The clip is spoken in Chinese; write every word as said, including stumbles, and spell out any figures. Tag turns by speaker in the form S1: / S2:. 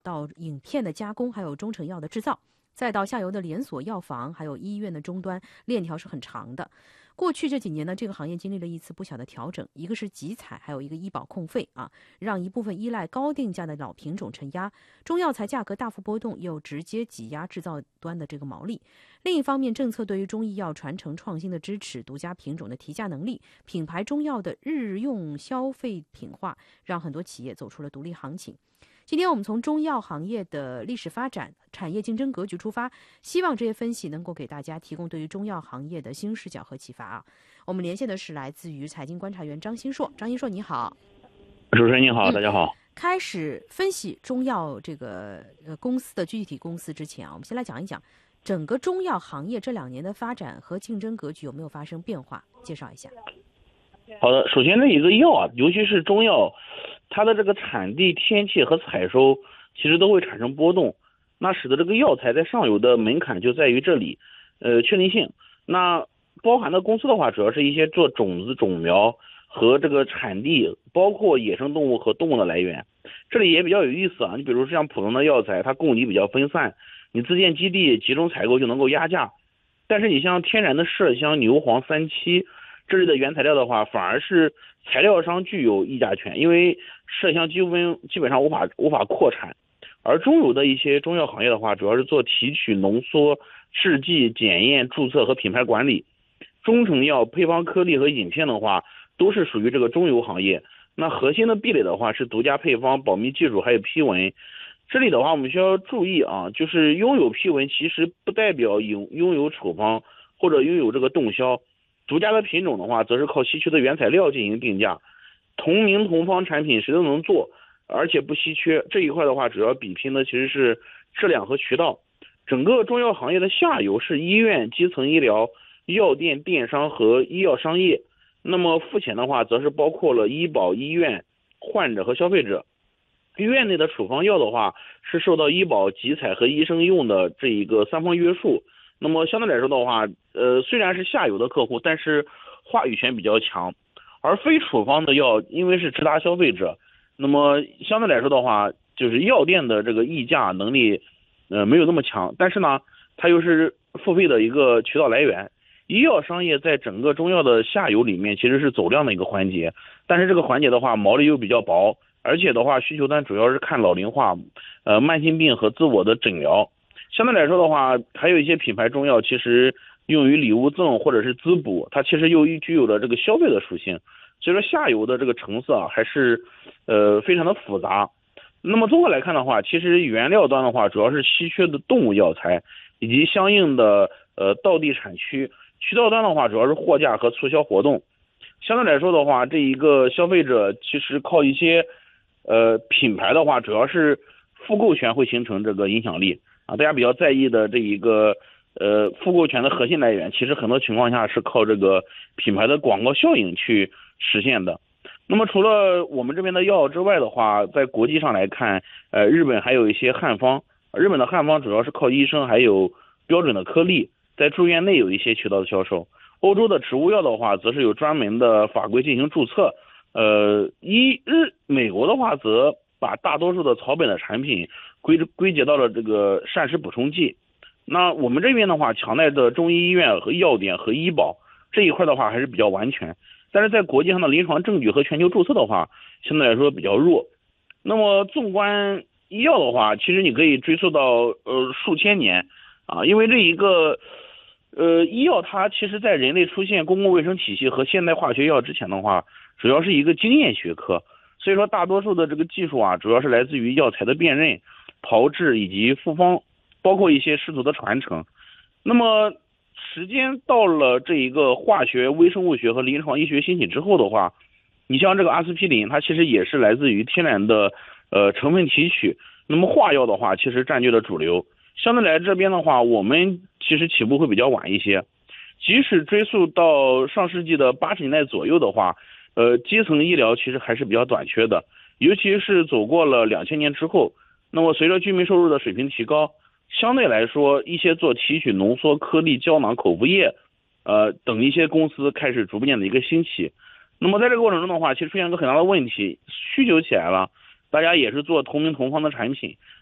S1: 到饮片的加工，还有中成药的制造，再到下游的连锁药房，还有医院的终端，链条是很长的。过去这几年呢，这个行业经历了一次不小的调整，一个是集采，还有一个医保控费啊，让一部分依赖高定价的老品种承压，中药材价格大幅波动，又直接挤压制造端的这个毛利。另一方面，政策对于中医药传承创新的支持，独家品种的提价能力，品牌中药的日用消费品化，让很多企业走出了独立行情。今天我们从中药行业的历史发展、产业竞争格局出发，希望这些分析能够给大家提供对于中药行业的新视角和启发啊。我们连线的是来自于财经观察员张新硕，张新硕你好。
S2: 主持人你好，大家好。
S1: 开始分析中药这个呃公司的具体公司之前啊，我们先来讲一讲整个中药行业这两年的发展和竞争格局有没有发生变化，介绍一下。
S2: 好的，首先这一个药啊，尤其是中药，它的这个产地、天气和采收其实都会产生波动，那使得这个药材在上游的门槛就在于这里，呃，确定性。那包含的公司的话，主要是一些做种子、种苗和这个产地，包括野生动物和动物的来源。这里也比较有意思啊，你比如像普通的药材，它供给比较分散，你自建基地集中采购就能够压价。但是你像天然的麝香、牛黄、三七这类的原材料的话，反而是材料商具有议价权，因为麝香基本基本上无法无法扩产，而中游的一些中药行业的话，主要是做提取、浓缩、制剂、检验、注册和品牌管理。中成药、配方颗粒和饮片的话，都是属于这个中游行业。那核心的壁垒的话是独家配方、保密技术还有批文。这里的话我们需要注意啊，就是拥有批文其实不代表拥拥有处方或者拥有这个动销。独家的品种的话，则是靠稀缺的原材料进行定价。同名同方产品谁都能做，而且不稀缺。这一块的话，主要比拼的其实是质量和渠道。整个中药行业的下游是医院、基层医疗、药店、电商和医药商业。那么附前的话，则是包括了医保、医院、患者和消费者。医院内的处方药的话，是受到医保、集采和医生用的这一个三方约束。那么相对来说的话，呃，虽然是下游的客户，但是话语权比较强。而非处方的药，因为是直达消费者，那么相对来说的话，就是药店的这个议价能力，呃，没有那么强。但是呢，它又是付费的一个渠道来源。医药商业在整个中药的下游里面，其实是走量的一个环节，但是这个环节的话，毛利又比较薄，而且的话，需求端主要是看老龄化、呃，慢性病和自我的诊疗。相对来说的话，还有一些品牌中药其实用于礼物赠或者是滋补，它其实又具有了这个消费的属性。所以说下游的这个成色啊，还是呃非常的复杂。那么综合来看的话，其实原料端的话，主要是稀缺的动物药材以及相应的呃道地产区。渠道端的话，主要是货架和促销活动。相对来说的话，这一个消费者其实靠一些呃品牌的话，主要是复购权会形成这个影响力啊。大家比较在意的这一个呃复购权的核心来源，其实很多情况下是靠这个品牌的广告效应去实现的。那么除了我们这边的药之外的话，在国际上来看，呃，日本还有一些汉方，日本的汉方主要是靠医生还有标准的颗粒，在住院内有一些渠道的销售。欧洲的植物药的话，则是有专门的法规进行注册。呃，一日美国的话，则把大多数的草本的产品归归结到了这个膳食补充剂。那我们这边的话，强调的中医医院和药典和医保这一块的话还是比较完全，但是在国际上的临床证据和全球注册的话，相对来说比较弱。那么纵观医药的话，其实你可以追溯到呃数千年啊，因为这一个呃医药它其实在人类出现公共卫生体系和现代化学药之前的话，主要是一个经验学科，所以说大多数的这个技术啊，主要是来自于药材的辨认、炮制以及复方，包括一些师徒的传承。那么时间到了这一个化学、微生物学和临床医学兴起之后的话，你像这个阿司匹林，它其实也是来自于天然的呃成分提取。那么化药的话，其实占据了主流。相对来这边的话，我们其实起步会比较晚一些。即使追溯到上世纪的八十年代左右的话，呃，基层医疗其实还是比较短缺的，尤其是走过了两千年之后，那么随着居民收入的水平提高，相对来说，一些做提取、浓缩、颗粒、胶囊、口服液，呃等一些公司开始逐渐的一个兴起。那么在这个过程中的话，其实出现一个很大的问题，需求起来了，大家也是做同名同方的产品，